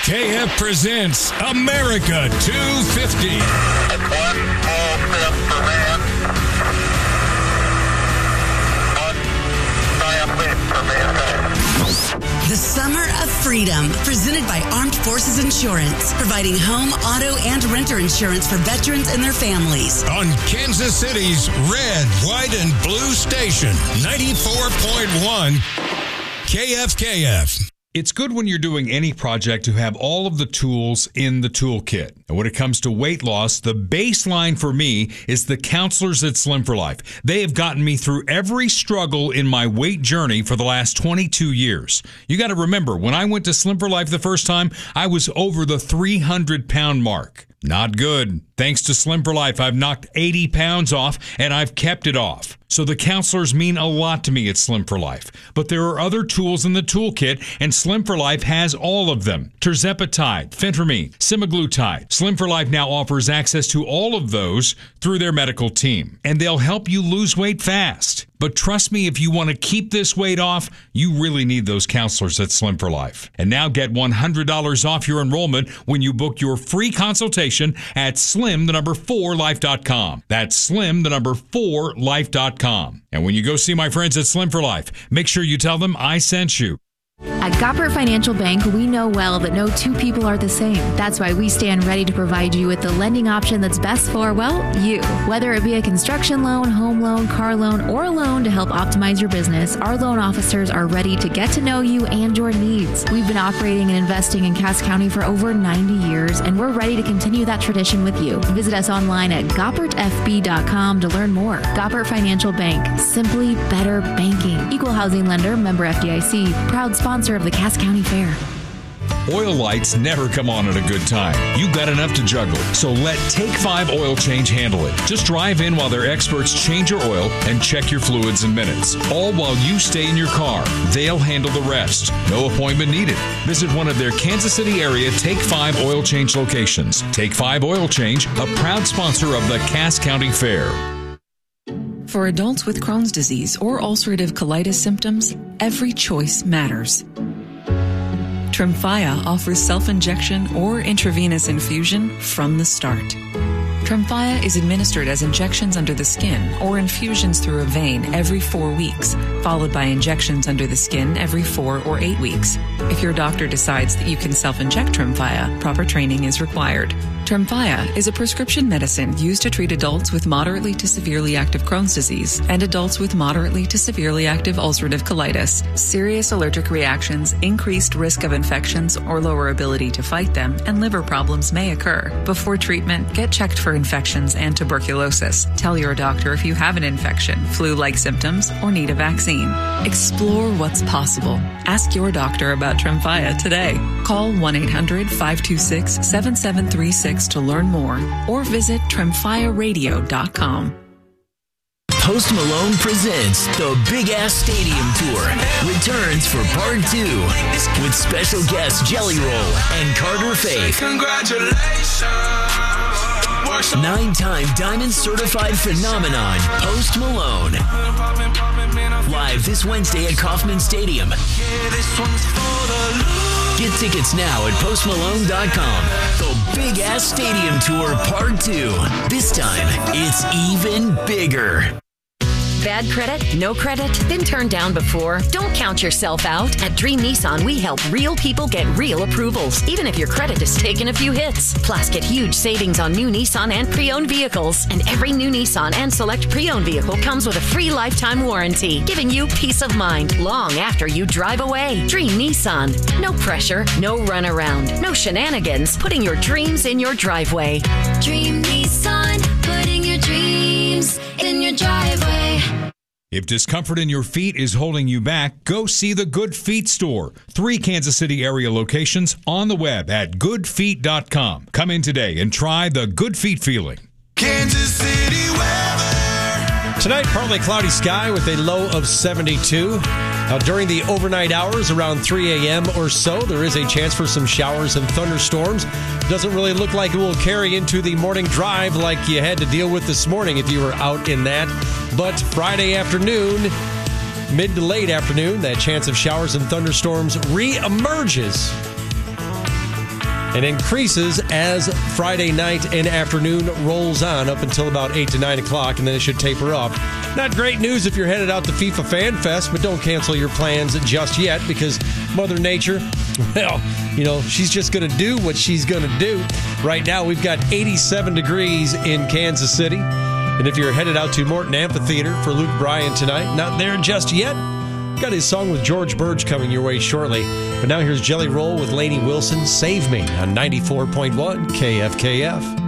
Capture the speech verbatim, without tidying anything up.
K F presents America two fifty. It's one small step for man, one giant leap for mankind. The Summer of Freedom, presented by Armed Forces Insurance, providing home, auto, and renter insurance for veterans and their families. On Kansas City's red, white, and blue station, ninety-four point one K F K F. It's good when you're doing any project to have all of the tools in the toolkit. And when it comes to weight loss, the baseline for me is the counselors at Slim for Life. They have gotten me through every struggle in my weight journey for the last twenty-two years. You got to remember, when I went to Slim for Life the first time, I was over the three hundred pound mark. Not good. Thanks to Slim for Life, I've knocked eighty pounds off, and I've kept it off. So the counselors mean a lot to me at Slim for Life. But there are other tools in the toolkit, and Slim for Life has all of them. Tirzepatide, phentermine, semaglutide. Slim for Life now offers access to all of those through their medical team. And they'll help you lose weight fast. But trust me, if you want to keep this weight off, you really need those counselors at Slim for Life. And now get one hundred dollars off your enrollment when you book your free consultation at slim the number four life dot com. That's slim the number four life dot com. And when you go see my friends at Slim for Life, make sure you tell them I sent you. At Goppert Financial Bank, we know well that no two people are the same. That's why we stand ready to provide you with the lending option that's best for, well, you. Whether it be a construction loan, home loan, car loan, or a loan to help optimize your business, our loan officers are ready to get to know you and your needs. We've been operating and investing in Cass County for over ninety years, and we're ready to continue that tradition with you. Visit us online at goppert f b dot com to learn more. Goppert Financial Bank, simply better banking. Equal housing lender, member F D I C, proud sponsor of the Cass County Fair. Oil lights never come on at a good time. You've got enough to juggle, so let Take five Oil Change handle it. Just drive in while their experts change your oil and check your fluids in minutes. All while you stay in your car. They'll handle the rest. No appointment needed. Visit one of their Kansas City area Take five Oil Change locations. Take five Oil Change, a proud sponsor of the Cass County Fair. For adults with Crohn's disease or ulcerative colitis symptoms, every choice matters. Tremfya offers self-injection or intravenous infusion from the start. Tremfya is administered as injections under the skin or infusions through a vein every four weeks, followed by injections under the skin every four or eight weeks. If your doctor decides that you can self-inject Tremfya, proper training is required. Tremfya is a prescription medicine used to treat adults with moderately to severely active Crohn's disease and adults with moderately to severely active ulcerative colitis. Serious allergic reactions, increased risk of infections or lower ability to fight them, and liver problems may occur. Before treatment, get checked for infections and tuberculosis. Tell your doctor if you have an infection, flu-like symptoms, or need a vaccine. Explore what's possible. Ask your doctor about Tremfya today. Call one eight hundred five two six seven seven three six to learn more, or visit tremfya radio dot com. Post Malone presents the Big Ass Stadium Tour returns for part two with special guests Jelly Roll and Carter Faith. Congratulations. Nine-time Diamond Certified Phenomenon, Post Malone. Live this Wednesday at Kauffman Stadium. Get tickets now at post malone dot com. The Big Ass Stadium Tour Part two. This time, it's even bigger. Bad credit? No credit? Been turned down before? Don't count yourself out. At Dream Nissan, we help real people get real approvals, even if your credit has taken a few hits. Plus, get huge savings on new Nissan and pre-owned vehicles. And every new Nissan and select pre-owned vehicle comes with a free lifetime warranty, giving you peace of mind long after you drive away. Dream Nissan. No pressure, no runaround, no shenanigans. Putting your dreams in your driveway. Dream Nissan, putting your dreams in your driveway. If discomfort in your feet is holding you back, go see the Good Feet store. Three Kansas City area locations on the web at good feet dot com. Come in today and try the Good Feet feeling. Kansas City weather. Tonight, partly cloudy sky with a low of seventy-two. Now, during the overnight hours around three a.m. or so, there is a chance for some showers and thunderstorms. Doesn't really look like it will carry into the morning drive like you had to deal with this morning if you were out in that. But Friday afternoon, mid to late afternoon, that chance of showers and thunderstorms re-emerges. and increases as Friday night and afternoon rolls on up until about eight to nine o'clock, and then it should taper off. Not great news if you're headed out to FIFA Fan Fest, but don't cancel your plans just yet because Mother Nature, well, you know, she's just going to do what she's going to do. Right now, we've got eighty-seven degrees in Kansas City. And if you're headed out to Morton Amphitheater for Luke Bryan tonight, not there just yet. Got his song with George Burge coming your way shortly. But now here's Jelly Roll with Lainey Wilson, Save Me, on ninety-four point one K F K F.